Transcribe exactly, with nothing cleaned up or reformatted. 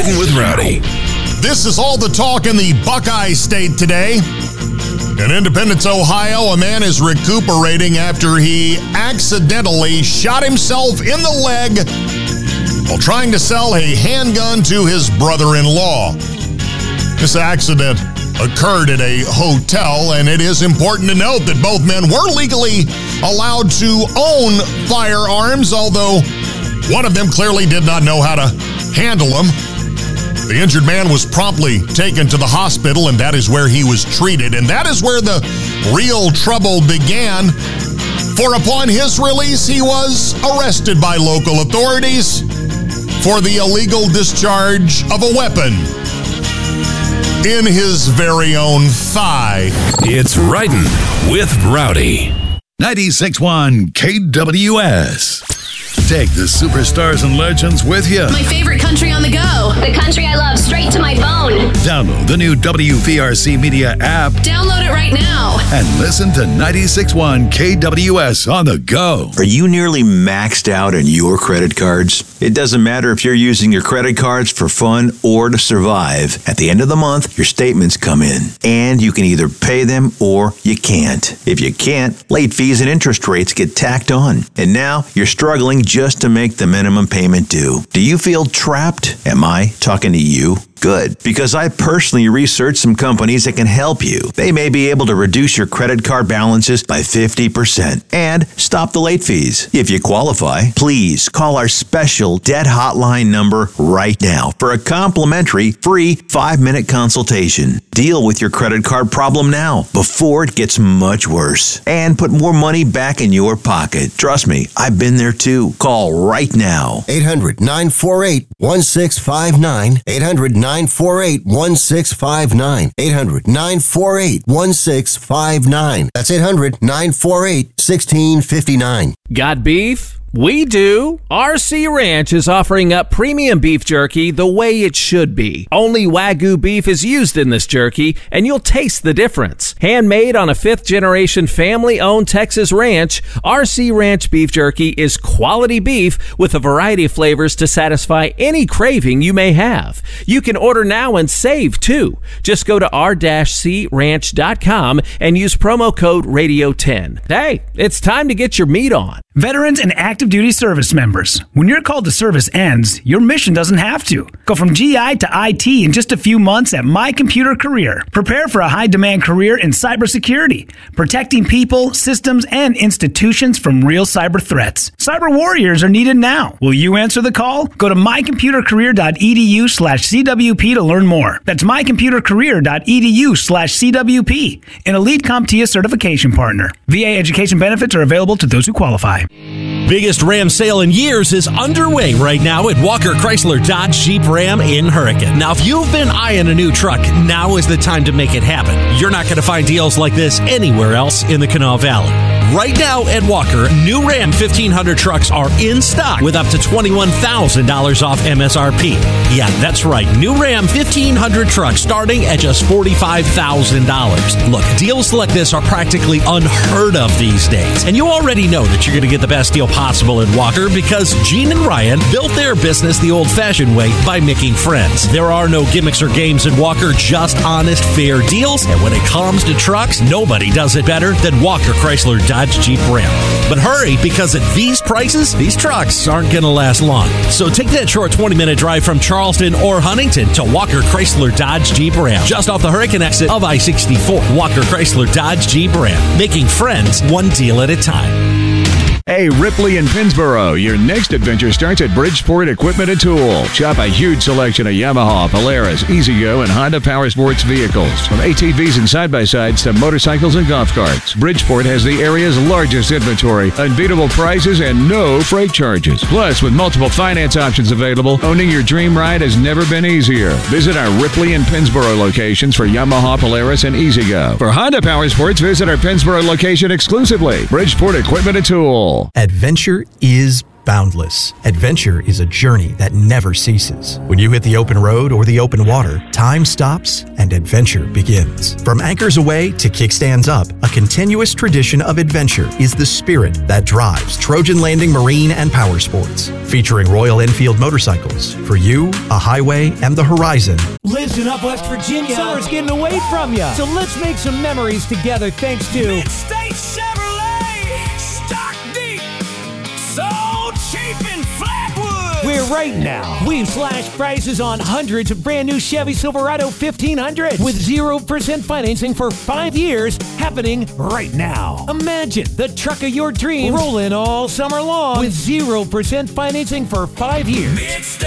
Riding with Rowdy. This is all the talk in the Buckeye State today. In Independence, Ohio, a man is recuperating after he accidentally shot himself in the leg while trying to sell a handgun to his brother-in-law. This accident occurred at a hotel, and it is important to note that both men were legally allowed to own firearms, although one of them clearly did not know how to handle them. The injured man was promptly taken to the hospital, and that is where he was treated. And that is where the real trouble began. For upon his release, he was arrested by local authorities for the illegal discharge of a weapon in his very own thigh. It's Riding with Rowdy. ninety-six point one K W S. Take the superstars and legends with you. My favorite country on the go. The country I love straight to my phone. Download the new W V R C Media app. Download it right now. And listen to ninety-six point one K W S on the go. Are you nearly maxed out on your credit cards? It doesn't matter if you're using your credit cards for fun or to survive. At the end of the month, your statements come in, and you can either pay them or you can't. If you can't, late fees and interest rates get tacked on. And now you're struggling just to make the minimum payment due. Do you feel trapped? Am I talking to you? Good, because I personally researched some companies that can help you. They may be able to reduce your credit card balances by fifty percent and stop the late fees. If you qualify, please call our special debt hotline number right now for a complimentary free five-minute consultation. Deal with your credit card problem now before it gets much worse and put more money back in your pocket. Trust me, I've been there too. Call right now. eight hundred, nine four eight, one six five nine. eight hundred, nine four eight, one six five nine. eight hundred, nine four eight, one six five nine. That's eight hundred, nine four eight, one six five nine. Got beef? We do. R C Ranch is offering up premium beef jerky the way it should be. Only Wagyu beef is used in this jerky, and you'll taste the difference. Handmade on a fifth-generation family-owned Texas ranch, R C Ranch beef jerky is quality beef with a variety of flavors to satisfy any craving you may have. You can order now and save, too. Just go to r c ranch dot com and use promo code radio ten. Hey, it's time to get your meat on. Veterans and active duty service members. When your call to service ends, your mission doesn't have to. Go from G I to I T in just a few months at My Computer Career. Prepare for a high-demand career in cybersecurity, protecting people, systems, and institutions from real cyber threats. Cyber warriors are needed now. Will you answer the call? Go to my computer career dot e d u slash c w p to learn more. That's my computer career dot e d u slash c w p, an Elite CompTIA certification partner. V A education benefits are available to those who qualify. Biggest Ram sale in years is underway right now at Walker Chrysler Dodge Jeep Ram in Hurricane. Now, if you've been eyeing a new truck, now is the time to make it happen. You're not going to find deals like this anywhere else in the Kanawha Valley. Right now at Walker, new Ram fifteen hundred trucks are in stock with up to twenty-one thousand dollars off M S R P. Yeah, that's right. New Ram fifteen hundred trucks starting at just forty-five thousand dollars. Look, deals like this are practically unheard of these days. And you already know that you're going to get the best deal possible at Walker because Gene and Ryan built their business the old-fashioned way by making friends. There are no gimmicks or games at Walker, just honest, fair deals. And when it comes to trucks, nobody does it better than Walker Chrysler Dodge Jeep Ram. But hurry, because at these prices, these trucks aren't going to last long. So take that short twenty-minute drive from Charleston or Huntington to Walker Chrysler Dodge Jeep Ram, just off the Hurricane exit of I sixty-four. Walker Chrysler Dodge Jeep Ram, making friends one deal at a time. Hey, Ripley in Pennsboro, your next adventure starts at Bridgeport Equipment and Tool. Shop a huge selection of Yamaha, Polaris, E-Z-Go, and Honda Power Sports vehicles. From A T Vs and side-by-sides to motorcycles and golf carts, Bridgeport has the area's largest inventory, unbeatable prices, and no freight charges. Plus, with multiple finance options available, owning your dream ride has never been easier. Visit our Ripley and Pennsboro locations for Yamaha, Polaris, and E-Z-Go. For Honda Power Sports, visit our Pennsboro location exclusively. Bridgeport Equipment and Tool. Fuel. Adventure is boundless. Adventure is a journey that never ceases. When you hit the open road or the open water, time stops and adventure begins. From anchors away to kickstands up, a continuous tradition of adventure is the spirit that drives Trojan Landing Marine and Power Sports. Featuring Royal Enfield motorcycles, for you, a highway, and the horizon. Lives in up West Virginia. Summer's getting away from you. So let's make some memories together thanks to Mid-State Chevrolet. Stock deep. So cheap in Flatwood. Where right now, we've slashed prices on hundreds of brand new Chevy Silverado fifteen hundred with zero percent financing for five years happening right now. Imagine the truck of your dreams rolling all summer long with zero percent financing for five years.